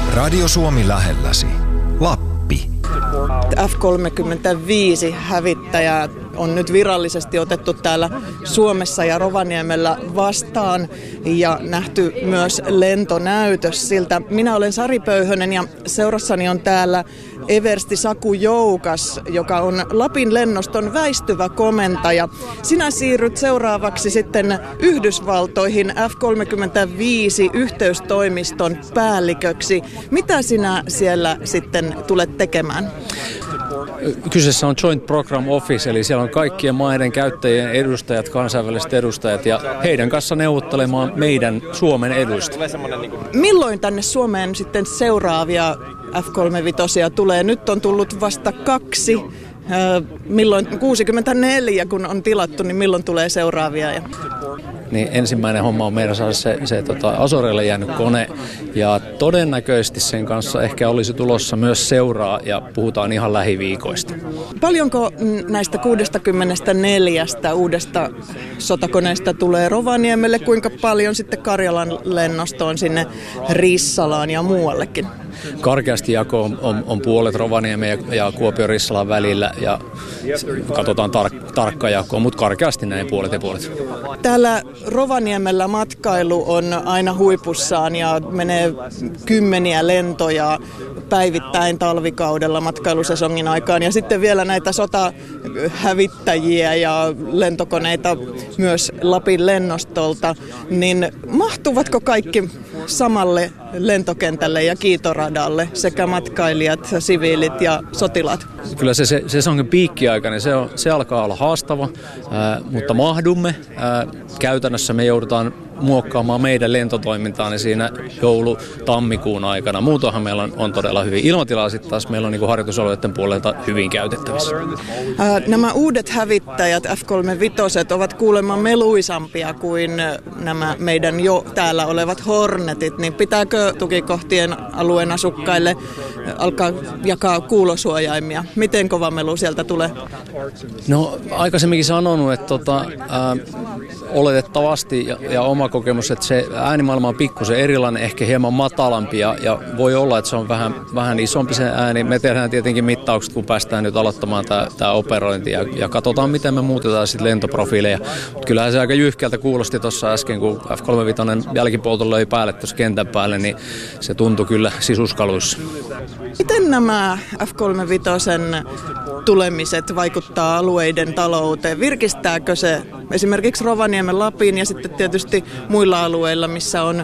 Radio Suomi lähelläsi. Lappi. F-35 hävittäjä on nyt virallisesti otettu täällä Suomessa ja Rovaniemellä vastaan ja nähty myös lentonäytös siltä. Minä olen Sari Pöyhönen ja seurassani on täällä eversti Saku Joukas, joka on Lapin lennoston väistyvä komentaja. Sinä siirryt seuraavaksi sitten Yhdysvaltoihin F-35 yhteystoimiston päälliköksi. Mitä sinä siellä sitten tulet tekemään? Kyseessä on Joint Program Office, eli siellä on kaikkien maiden käyttäjien edustajat, kansainväliset edustajat ja heidän kanssa neuvottelemaan meidän Suomen eduista. Milloin tänne Suomeen sitten seuraavia F-35 tulee? Nyt on tullut vasta 2. Milloin 64, kun on tilattu, niin milloin tulee seuraavia? Niin ensimmäinen homma on meidän saada se Azoreille jäänyt kone ja todennäköisesti sen kanssa ehkä olisi tulossa myös seuraa ja puhutaan ihan lähiviikoista. Paljonko näistä 64 uudesta sotakoneesta tulee Rovaniemelle? Kuinka paljon sitten Karjalan lennostoon sinne Rissalaan ja muuallekin? Karkeasti jako on puolet Rovaniemen ja Kuopio-Rissalan välillä ja katsotaan tarkka jakoa, mutta karkeasti näin puolet ja puolet. Täällä Rovaniemellä matkailu on aina huipussaan ja menee kymmeniä lentoja päivittäin talvikaudella matkailusesongin aikaan. Ja sitten vielä näitä sotahävittäjiä ja lentokoneita myös Lapin lennostolta. Niin mahtuvatko kaikki samalle lentokentälle ja kiitoradalle, sekä matkailijat, siviilit ja sotilaat? Kyllä se sesongin piikkiaika, niin se alkaa olla haastava, mutta mahdumme. Käytännössä me joudutaan muokkaamaan meidän lentotoimintaa niin siinä joulu-tammikuun aikana. Muutoinhan meillä on todella hyvin. Ilmatilaa sitten taas meillä on niin harjoitusalueiden puolelta hyvin käytettävissä. Nämä uudet hävittäjät F-35 ovat kuulemma meluisampia kuin nämä meidän jo täällä olevat Hornetit. Niin pitääkö tukikohtien alueen asukkaille alkaa jakaa kuulosuojaimia? Miten kova melu sieltä tulee? No aikaisemminkin sanonut, että oletettavasti ja oma kokemus, että se äänimaailma on pikkusen erilainen, ehkä hieman matalampi ja voi olla, että se on vähän isompi se ääni. Me tehdään tietenkin mittaukset, kun päästään nyt aloittamaan tämä operointi ja katsotaan, miten me muutetaan sitten lentoprofiileja. Mutta kyllähän se aika jyhkeältä kuulosti tuossa äsken, kun F-35 jälkipolto löi päälle tuossa kentän päälle, niin se tuntui kyllä sisuskaluissa. Miten nämä F-35 tulemiset vaikuttaa alueiden talouteen? Virkistääkö se esimerkiksi Rovaniemen, Lapin ja sitten tietysti muilla alueilla, missä on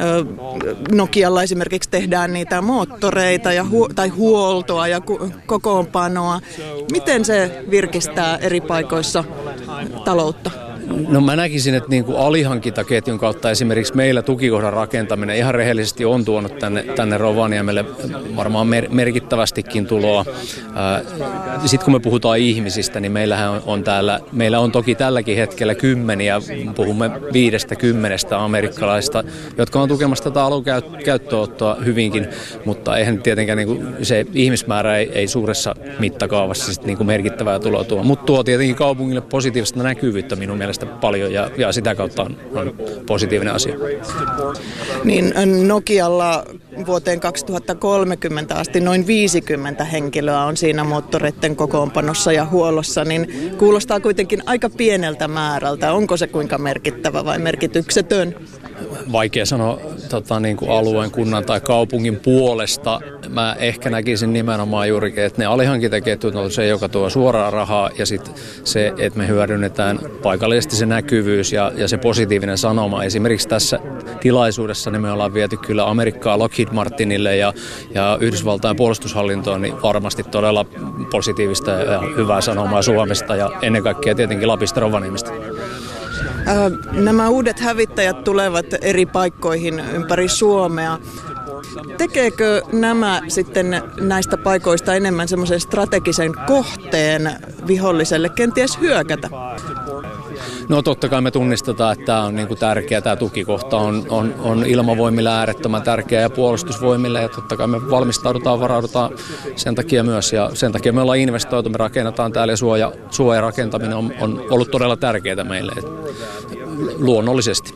Nokialla esimerkiksi tehdään niitä moottoreita tai huoltoa ja kokoonpanoa. Miten se virkistää eri paikoissa taloutta? No mä näkisin, että niin kuin alihankintaketjun kautta esimerkiksi meillä tukikohdan rakentaminen ihan rehellisesti on tuonut tänne Rovaniemelle varmaan merkittävästikin tuloa. Sitten kun me puhutaan ihmisistä, niin meillä on toki tälläkin hetkellä kymmeniä, puhumme 5-10 amerikkalaista, jotka on tukemassa tätä aluekäyttöönottoa hyvinkin, mutta eihän tietenkään niin kuin se ihmismäärä ei suuressa mittakaavassa sit niin kuin merkittävää tuloa tuo. Mutta tuo tietenkin kaupungille positiivista näkyvyyttä minun mielestä paljon ja sitä kautta on positiivinen asia. Niin Nokialla vuoteen 2030 asti noin 50 henkilöä on siinä moottoreiden kokoonpanossa ja huollossa, niin kuulostaa kuitenkin aika pieneltä määrältä. Onko se kuinka merkittävä vai merkityksetön? Vaikea sanoa niin kuin alueen, kunnan tai kaupungin puolesta. Mä ehkä näkisin nimenomaan juurikin, että ne alihankintaketjut on se, joka tuo suoraa rahaa ja sitten se, että me hyödynnetään paikallisesti se näkyvyys ja se positiivinen sanoma. Esimerkiksi tässä tilaisuudessa niin me ollaan viety kyllä Amerikkaa Lockheed Martinille ja Yhdysvaltain puolustushallintoon niin varmasti todella positiivista ja hyvää sanomaa Suomesta ja ennen kaikkea tietenkin Lapista, Rovaniemistä. Nämä uudet hävittäjät tulevat eri paikkoihin ympäri Suomea. Tekeekö nämä sitten näistä paikoista enemmän semmoisen strategisen kohteen viholliselle kenties hyökätä? No totta kai me tunnistetaan, että tämä on niinku tärkeä, tämä tukikohta on ilmavoimille äärettömän tärkeä ja puolustusvoimille ja totta kai me valmistaudutaan, varaudutaan sen takia myös ja sen takia me ollaan investoitu, me rakennetaan täällä ja suojarakentaminen on ollut todella tärkeää meille luonnollisesti.